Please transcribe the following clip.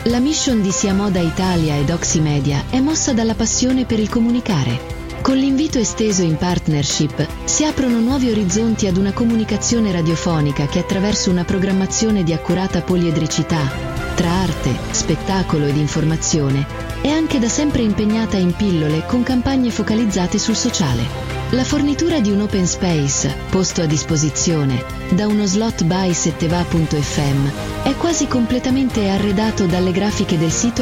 La mission di Sia Moda Italia ed Oximedia è mossa dalla passione per il comunicare. Con l'invito esteso in partnership si aprono nuovi orizzonti ad una comunicazione radiofonica che attraverso una programmazione di accurata poliedricità, tra arte, spettacolo ed informazione, è anche da sempre impegnata in pillole con campagne focalizzate sul sociale. La fornitura di un open space, posto a disposizione, da uno slot by setteva.fm, è quasi completamente arredato dalle grafiche del sito